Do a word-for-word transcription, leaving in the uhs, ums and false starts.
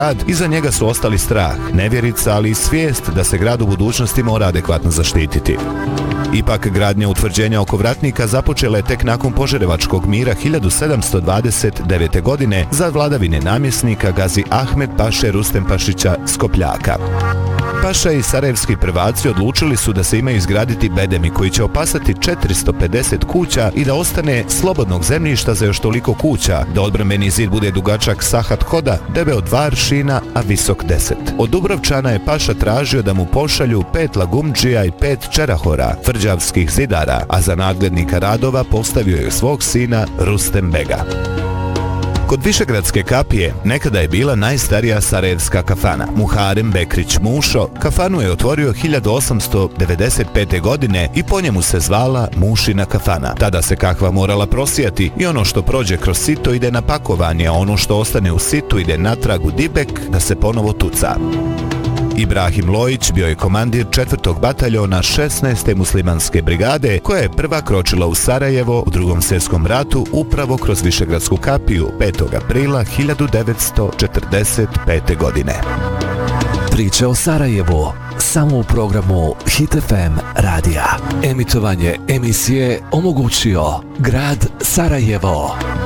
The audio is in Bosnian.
grad, iza njega su ostali strah, nevjerica, ali i svijest da se grad u budućnosti mora adekvatno zaštititi. Ipak, gradnja utvrđenja oko Vratnika započela je tek nakon Požarevačkog mira hiljadu sedamsto dvadeset devete. godine za vladavine namjesnika Gazi Ahmed Paše Rustempašića Skopljaka. Paša i sarajevski prvaci odlučili su da se imaju izgraditi bedemi koji će opasati četiristo pedeset kuća i da ostane slobodnog zemljišta za još toliko kuća, da odbrambeni zid bude dugačak sahat hoda, debeo dva aršina, a visok deset. Od Dubrovčana je Paša tražio da mu pošalju pet lagumdžija i pet čerahora, tvrđavskih zidara, a za nadglednika radova postavio je svog sina Rustem Bega. Kod Višegradske kapije nekada je bila najstarija sarajevska kafana. Muharem Bekrić Mušo kafanu je otvorio hiljadu osamsto devedeset pete. godine i po njemu se zvala Mušina kafana. Tada se kakva morala prosijati i ono što prođe kroz sito ide na pakovanje, a ono što ostane u situ ide natrag u dibek da se ponovo tuca. Ibrahim Lojić bio je komandir četvrtog bataljona šesnaeste muslimanske brigade koja je prva kročila u Sarajevo u Drugom svjetskom ratu upravo kroz Višegradsku kapiju petog aprila hiljadu devetsto četrdeset pete. godine. Priče o Sarajevu samo u programu Hit F M radija. Emitovanje emisije omogućio grad Sarajevo.